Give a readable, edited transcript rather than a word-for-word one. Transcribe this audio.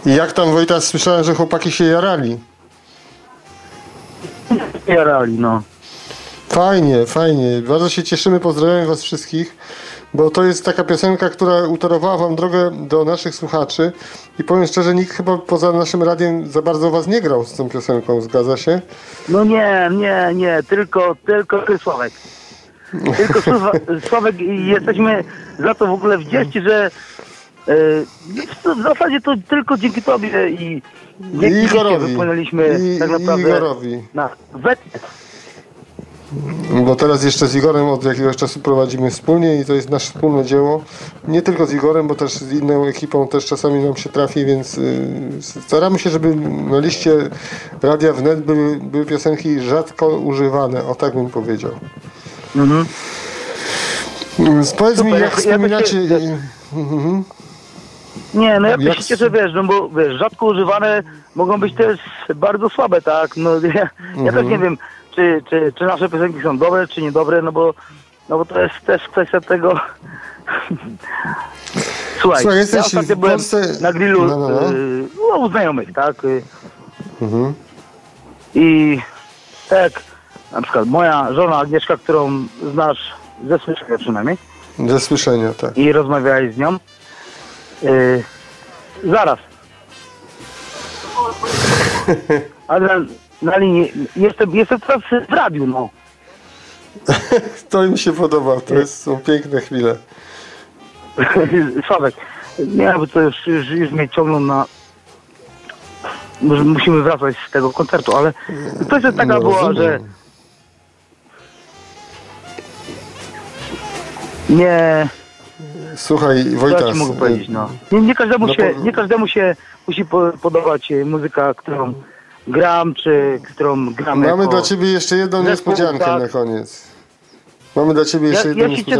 I jak tam, Wojtas, słyszałem, że chłopaki się jarali. Jarali, no. Fajnie, fajnie. Bardzo się cieszymy, pozdrawiam was wszystkich, bo to jest taka piosenka, która utorowała wam drogę do naszych słuchaczy i powiem szczerze, nikt chyba poza naszym radiem za bardzo was nie grał z tą piosenką, zgadza się? No nie, tylko ty, Sławek. Tylko Sławek i jesteśmy za to w ogóle wdzięczni, że w zasadzie to tylko dzięki tobie i dzięki Igorowi. wypłynęliśmy tak naprawdę Igorowi. na wetnę. Bo teraz jeszcze z Igorem od jakiegoś czasu prowadzimy wspólnie i to jest nasze wspólne dzieło. Nie tylko z Igorem, bo też z inną ekipą też czasami nam się trafi, więc staramy się, żeby na liście Radia Wnet były piosenki rzadko używane, o tak bym powiedział. Mhm. Powiedz mi, Super, jak wspominacie... Nie, no ja Jak się cieszę, wiesz, no bo wiesz, rzadko używane mogą być też bardzo słabe, tak? No ja też nie wiem, czy nasze piosenki są dobre, czy niedobre, no bo to jest też kwestia tego. Słuchaj, ja jesteś ostatnio w byłem Polsce... na grillu u znajomych, tak? I tak, na przykład moja żona Agnieszka, którą znasz ze słyszenia przynajmniej. Ze słyszenia, tak. I rozmawiałeś z nią. Zaraz. Ale na linii. Jestem teraz w radiu, no. To mi się podoba, są piękne chwile. Sławek, nie, bo to już mnie ciągną na... Może musimy wracać z tego koncertu, ale kwestia taka była, że... Nie... Słuchaj, Wojtas... Co ja ci mogę powiedzieć, no. Nie każdemu się musi podobać muzyka, którą gram, czy którą gramy. Mamy dla ciebie jeszcze jedną niespodziankę na koniec. Mamy dla ciebie jeszcze jedną niespodziankę.